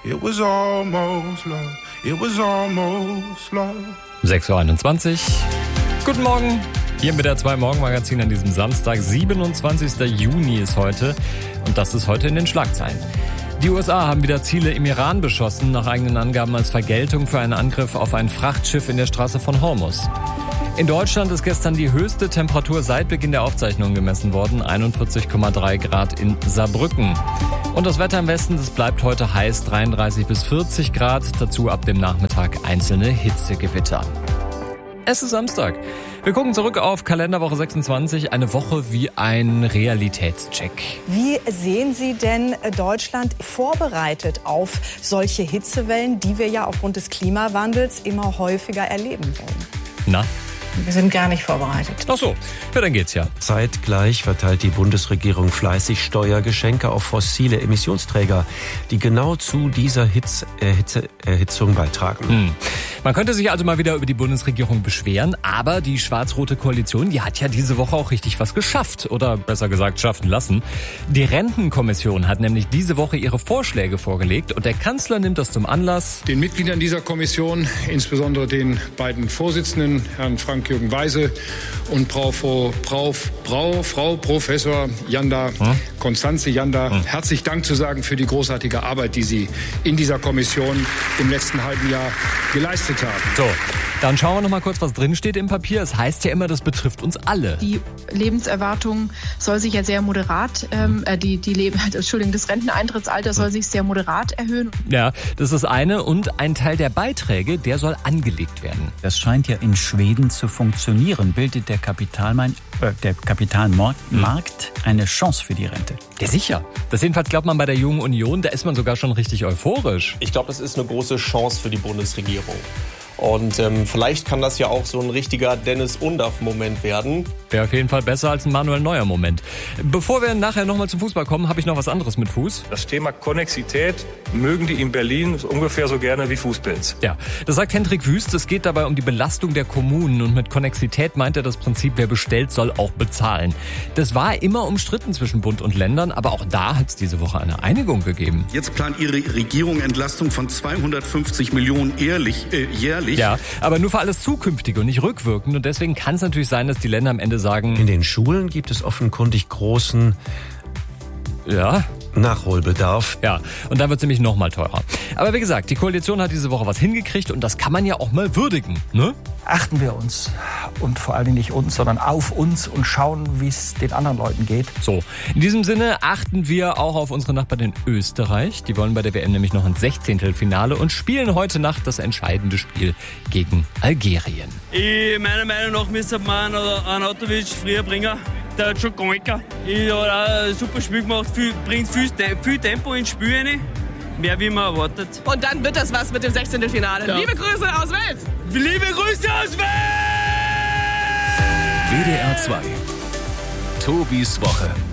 It was almost love. It was almost love. 6.21 Uhr. Guten Morgen. Hier mit der 2 Morgen-Magazin an diesem Samstag. 27. Juni ist heute. Und das ist heute in den Schlagzeilen. Die USA haben wieder Ziele im Iran beschossen, nach eigenen Angaben als Vergeltung für einen Angriff auf ein Frachtschiff in der Straße von Hormuz. In Deutschland ist gestern die höchste Temperatur seit Beginn der Aufzeichnungen gemessen worden, 41,3 Grad in Saarbrücken. Und das Wetter im Westen, das bleibt heute heiß, 33 bis 40 Grad, dazu ab dem Nachmittag einzelne Hitzegewitter. Es ist Samstag. Wir gucken zurück auf Kalenderwoche 26, eine Woche wie ein Realitätscheck. Wie sehen Sie denn Deutschland vorbereitet auf solche Hitzewellen, die wir ja aufgrund des Klimawandels immer häufiger erleben werden? Na? Wir sind gar nicht vorbereitet. Ach so, ja, dann geht's ja. Zeitgleich verteilt die Bundesregierung fleißig Steuergeschenke auf fossile Emissionsträger, die genau zu dieser Erhitzung beitragen. Man könnte sich also mal wieder über die Bundesregierung beschweren, aber die schwarz-rote Koalition, die hat ja diese Woche auch richtig was geschafft. Oder besser gesagt, schaffen lassen. Die Rentenkommission hat nämlich diese Woche ihre Vorschläge vorgelegt und der Kanzler nimmt das zum Anlass, den Mitgliedern dieser Kommission, insbesondere den beiden Vorsitzenden, Herrn Frank-Jürgen Weise und Frau Professor Janda, Konstanze Janda, herzlich Dank zu sagen für die großartige Arbeit, die Sie in dieser Kommission im letzten halben Jahr geleistet haben. So, dann schauen wir noch mal kurz, was drin steht im Papier. Es heißt ja immer, das betrifft uns alle. Die Lebenserwartung soll sich ja sehr moderat, das Renteneintrittsalter soll sich sehr moderat erhöhen. Ja, das ist eine und ein Teil der Beiträge, der soll angelegt werden. Das scheint ja in Schweden zu funktionieren. Bildet der Kapitalmarkt eine Chance für die Rente? Ja, sicher. Das jedenfalls glaubt man bei der Jungen Union, da ist man sogar schon richtig euphorisch. Ich glaube, das ist eine große Chance für die Bundesregierung. Und vielleicht kann das ja auch so ein richtiger Dennis-Undaff-Moment werden. Wäre auf jeden Fall besser als ein Manuel Neuer-Moment. Bevor wir nachher nochmal zum Fußball kommen, habe ich noch was anderes mit Fuß. Das Thema Konnexität mögen die in Berlin ungefähr so gerne wie Fußpilz. Ja, das sagt Hendrik Wüst. Es geht dabei um die Belastung der Kommunen. Und mit Konnexität meint er das Prinzip, wer bestellt, soll auch bezahlen. Das war immer umstritten zwischen Bund und Ländern, aber auch da hat es diese Woche eine Einigung gegeben. Jetzt plant Ihre Regierung Entlastung von 250 Millionen jährlich. Ja, aber nur für alles Zukünftige und nicht rückwirkend. Und deswegen kann es natürlich sein, dass die Länder am Ende sagen, In den Schulen gibt es offenkundig großen Nachholbedarf. Ja, und dann wird es nämlich noch mal teurer. Aber wie gesagt, die Koalition hat diese Woche was hingekriegt und das kann man ja auch mal würdigen, ne? Achten wir uns und vor allen Dingen nicht uns, sondern auf uns und schauen, wie es den anderen Leuten geht. So, in diesem Sinne achten wir auch auf unsere Nachbarn in Österreich. Die wollen bei der WM nämlich noch ins 16. und spielen heute Nacht das entscheidende Spiel gegen Algerien. Meiner Meinung nach müsste man Arnautovic früher bringen. Der hat schon gegangen. Er hat auch ein super Spiel gemacht, bringt viel Tempo ins Spiel rein. Mehr wie man erwartet. Und dann wird das was mit dem 16. Finale. Ja. Liebe Grüße aus Wels! Liebe Grüße aus Wels! WDR 2. Tobis Woche.